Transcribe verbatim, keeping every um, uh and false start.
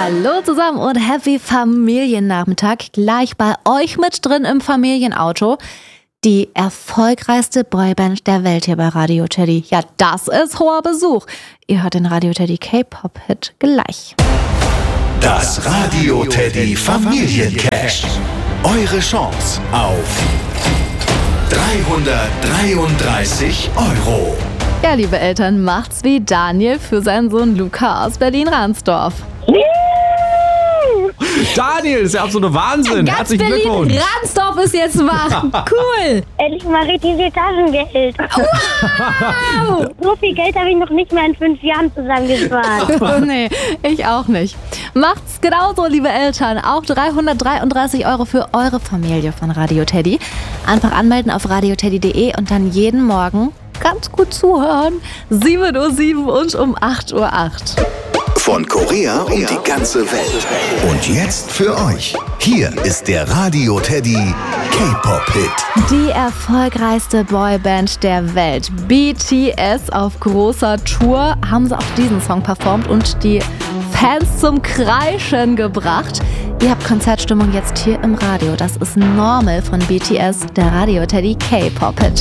Hallo zusammen und happy Familiennachmittag. Gleich bei euch mit drin im Familienauto. Die erfolgreichste Boyband der Welt hier bei Radio Teddy. Ja, das ist hoher Besuch. Ihr hört den Radio Teddy K-Pop-Hit gleich. Das Radio Teddy Familiencash. Eure Chance auf dreihundertdreiunddreißig Euro. Ja, liebe Eltern, macht's wie Daniel für seinen Sohn Luca aus Berlin-Ransdorf. Daniel, ist ja absoluter Wahnsinn. Ganz Herzlichen Glückwunsch. Berlin-Ransdorf ist jetzt wach. Cool. Endlich mal richtig viel Taschengeld. Wow. So viel Geld habe ich noch nicht mehr in fünf Jahren zusammengespart. Oh, nee, ich auch nicht. Macht's genauso, liebe Eltern. Auch dreihundertdreiunddreißig Euro für eure Familie von Radio Teddy. Einfach anmelden auf radioteddy punkt de und dann jeden Morgen ganz gut zuhören. sieben Uhr sieben und um acht Uhr acht. Von Korea um die ganze Welt. Und jetzt für euch. Hier ist der Radio Teddy K-Pop-Hit. Die erfolgreichste Boyband der Welt, B T S, auf großer Tour, haben sie auch diesen Song performt und die Fans zum Kreischen gebracht. Ihr habt Konzertstimmung jetzt hier im Radio. Das ist Normal von B T S, der Radio Teddy K-Pop-Hit.